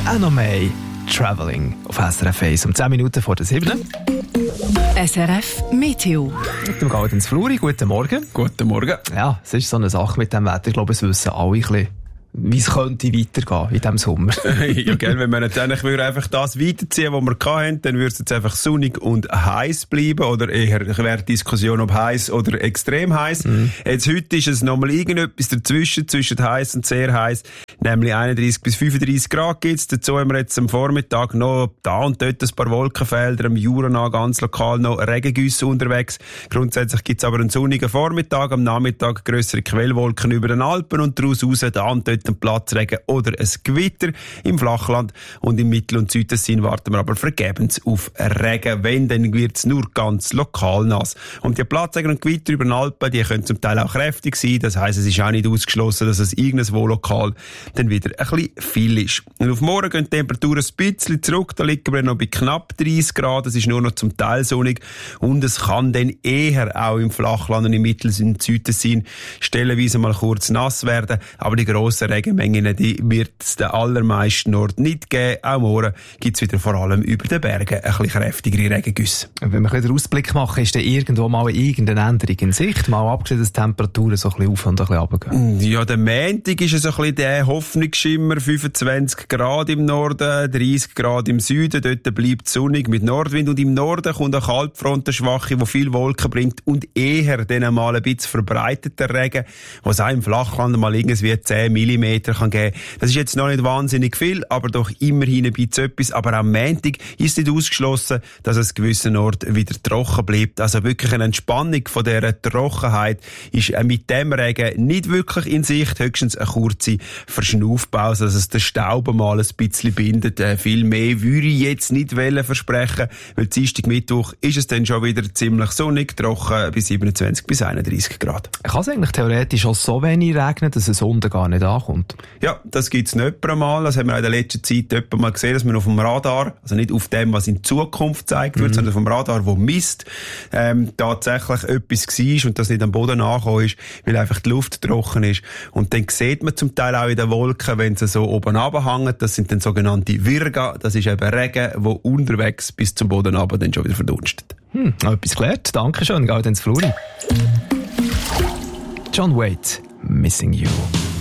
auch noch mehr Travelling auf SRF 1 um 10 Minuten vor der 7. SRF Meteo. Mit dem Gaudenz Fluri, guten Morgen. Guten Morgen. Ja, es ist so eine Sache mit dem Wetter. Ich glaube, es wissen alle ein bisschen, wie es könnte weitergehen in diesem Sommer. Ja, gell, wenn wir nicht einfach das weiterziehen, was wir hatten, dann würde es jetzt einfach sonnig und heiß bleiben. Oder eher wäre die Diskussion, ob heiß oder extrem heiß. Jetzt heute ist es nochmal irgendetwas dazwischen, zwischen heiß und sehr heiß. Nämlich 31 bis 35 Grad gibt's. Dazu haben wir jetzt am Vormittag noch da und dort ein paar Wolkenfelder, am Jura ganz lokal noch Regengüsse unterwegs. Grundsätzlich gibt's aber einen sonnigen Vormittag, am Nachmittag grössere Quellwolken über den Alpen und daraus raus da und dort ein Platzregen oder ein Gewitter im Flachland. Und im Mittel- und Südtessin warten wir aber vergebens auf Regen. Wenn, dann wird's nur ganz lokal nass. Und die Platzregen und Gewitter über den Alpen, die können zum Teil auch kräftig sein. Das heisst, es ist auch nicht ausgeschlossen, dass es irgendwo lokal dann wieder ein bisschen viel ist. Und auf morgen gehen die Temperaturen ein bisschen zurück. Da liegen wir noch bei knapp 30 Grad. Es ist nur noch zum Teil sonnig. Und es kann dann eher auch im Flachland und im Mittel- und Südtessin stellenweise mal kurz nass werden. Aber die grossen Regenmengen, die wird es den allermeisten Orten nicht geben. Auch morgen gibt es wieder vor allem über den Bergen ein bisschen kräftigere Regengüsse. Wenn wir einen Ausblick machen, ist dann irgendwo mal irgendeine Änderung in Sicht? Mal abgesehen, dass die Temperaturen so ein bisschen auf und ein bisschen runtergehen. Ja, der Montag ist es ein bisschen der Hoffnungsschimmer. 25 Grad im Norden, 30 Grad im Süden. Dort bleibt es sonnig mit Nordwind. Und im Norden kommt eine Kaltfront, eine schwache, die viel Wolken bringt und eher dann mal ein bisschen verbreiteter Regen, was auch im Flachland mal irgendwie 10 Millimeter kann geben. Das ist jetzt noch nicht wahnsinnig viel, aber doch immerhin ein bisschen etwas. Aber am Montag ist nicht ausgeschlossen, dass es gewissen Ort wieder trocken bleibt. Also wirklich eine Entspannung von dieser Trockenheit ist mit dem Regen nicht wirklich in Sicht. Höchstens eine kurze Verschnaufpause, dass es den Staub mal ein bisschen bindet. Viel mehr würde ich jetzt nicht versprechen, weil Dienstag, Mittwoch ist es dann schon wieder ziemlich sonnig, trocken bis 27 bis 31 Grad. Kann es eigentlich theoretisch auch so wenig regnen, dass es unten gar nicht ankommt? Ja, das gibt's nicht einmal. Das haben wir in der letzten Zeit etwa mal gesehen, dass man auf dem Radar, also nicht auf dem, was in Zukunft gezeigt wird, sondern auf dem Radar, wo misst, tatsächlich etwas war und das nicht am Boden angekommen ist, weil einfach die Luft trocken ist. Und dann sieht man zum Teil auch in den Wolken, wenn sie so oben runterhängen, das sind dann sogenannte Virga, das ist eben Regen, wo unterwegs bis zum Boden runter dann schon wieder verdunstet. Noch etwas gelernt. Dankeschön, Gaudenz Fluri. John Waite, Missing You.